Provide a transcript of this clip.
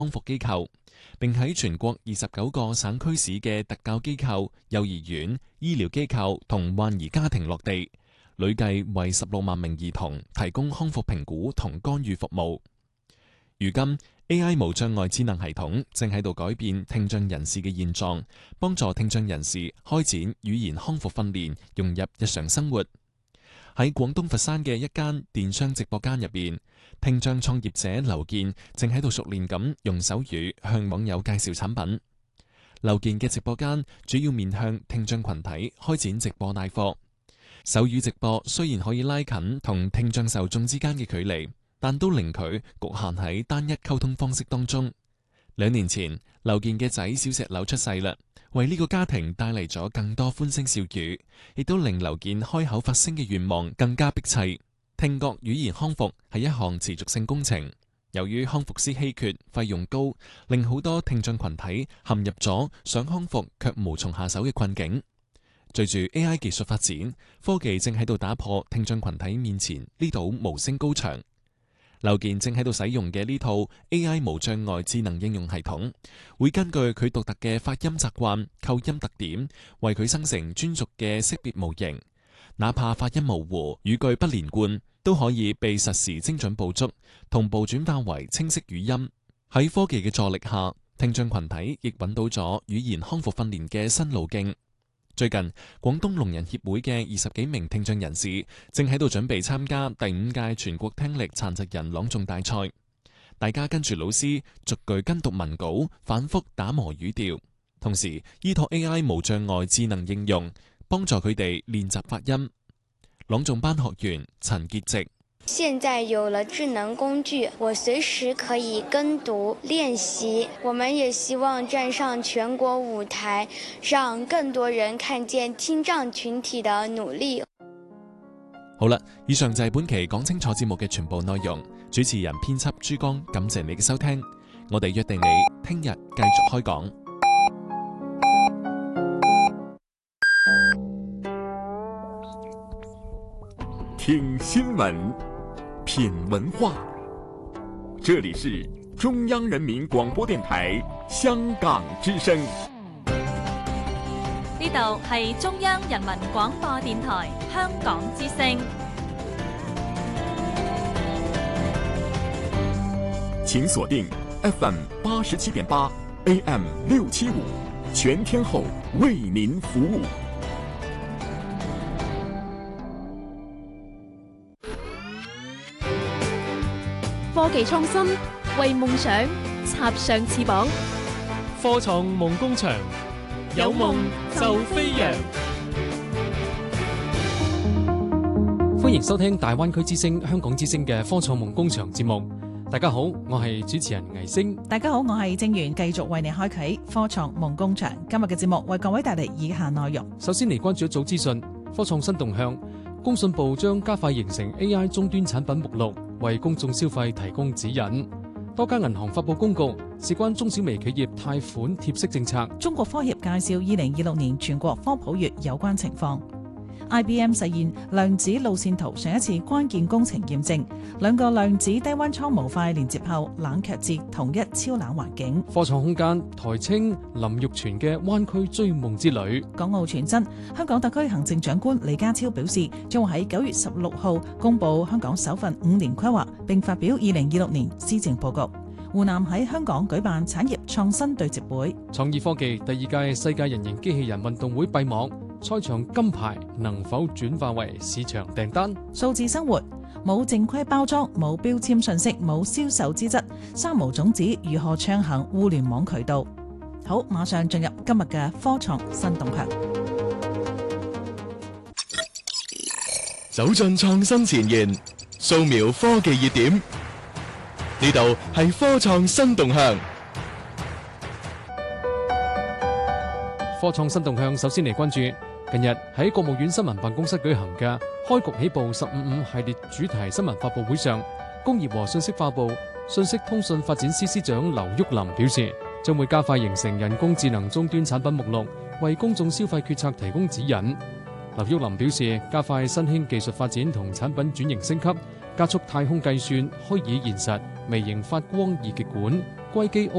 康復機構，並喺全國29個省區市嘅特教機構、幼兒園、醫療機構同患兒家庭落地，累計為16萬名兒童提供康復評估同干預服務。如今 AI 無障礙智能系統正喺度改變聽障人士嘅現狀，幫助聽障人士開展語言康復訓練，融入日常生活。喺廣東佛山嘅一間電商直播間入邊，聽障創業者劉健正喺度熟練咁用手語向網友介紹產品。劉健嘅直播間主要面向聽障群體開展直播帶貨。手語直播雖然可以拉近同聽障受眾之間嘅距離，但都令佢局限喺單一溝通方式當中。2年前，劉健嘅仔小石榴出世啦，為呢個家庭帶嚟咗更多歡聲笑語，亦都令劉健開口發聲嘅願望更加迫切。聽覺語言康復係一項持續性工程，由於康復師稀缺、費用高，令好多聽障群體陷入咗想康復卻無從下手嘅困境。隨住 AI 技術發展，科技正喺度打破聽障群體面前呢堵無聲高牆。劉健正喺度使用嘅呢套 AI 無障礙智能應用系統，會根據佢獨特嘅發音習慣、構音特點，為佢生成專屬嘅識別模型。哪怕發音模糊、語句不連貫，都可以被實時精準捕捉，同步轉化為清晰語音。喺科技嘅助力下，聽障群體亦揾到咗語言康復訓練嘅新路徑。最近，廣東聾人協會嘅20幾名聽障人士正喺度準備參加第5屆全國聽力殘疾人朗誦大賽。大家跟住老師逐句跟讀文稿，反覆打磨語調，同時依託 AI 無障礙智能應用，幫助佢哋練習發音。朗誦班學員陳潔植： 現在有了智能工具，我隨時可以跟讀練習。我們也希望站上全國舞台，讓更多人看見聽障群體的努力。 好啦，以上就係本期講清楚節目嘅全部內容。主持人編輯珠江，感謝你嘅收聽。我哋約定你聽日繼續開講。 聽新聞，品文化，這裏是中央人民廣播電台香港之聲。 呢度係中央人民廣播電台香港之聲。 請鎖定 FM 87.8 AM 675，全天候為您服務。 科技創新，為夢想插上翅膀。 科創夢工場，有夢就飛揚。歡迎收聽大灣區之聲、香港之聲嘅科創夢工場節目。大家好，我係主持人倪星。 大家好，我係正源，繼續為你開啟科創夢工場。今日嘅節目為各位帶嚟以下內容。 首先嚟關注一組資訊，科創新動向，工信部將加快形成 AI 終端產品目錄，為公眾消費提供指引。多家銀行發佈公告，事關中小微企業貸款貼息政策。 中國科協介紹2026年全國科普月有關情況。IBM 實現量子路線圖上一次關鍵工程驗證，2個量子低溫艙模塊連接後冷卻至同一超冷環境。 科創空間，台青林玉泉嘅灣區追夢之旅。 港澳傳真，香港特區行政長官李家超表示，將會喺9月16號公布香港首份5年規劃，並發表2026年施政報告。湖南喺香港舉辦產業創新對接會。 創意科技第2屆世界人形機器人運動會閉幕，賽場金牌能否轉化為市場訂單？ 數字生活，冇正規包裝，冇標籤信息，冇銷售資質，三無種子如何暢行互聯網渠道？好，馬上進入今日嘅科創新動向。 走進創新前沿，掃描科技熱點，呢度係科創新動向。 科創新動向，首先嚟關注近日喺國務院新聞辦公室舉行嘅開局起步15.5系列主題新聞發佈會上，工業和信息化部信息通訊發展司司長劉玉林表示，將會加快形成人工智能終端產品目錄，為公眾消費決策提供指引。劉玉林表示，加快新興技術發展同產品轉型升級，加速太空計算、虛擬現實、微型發光二極管、 硅基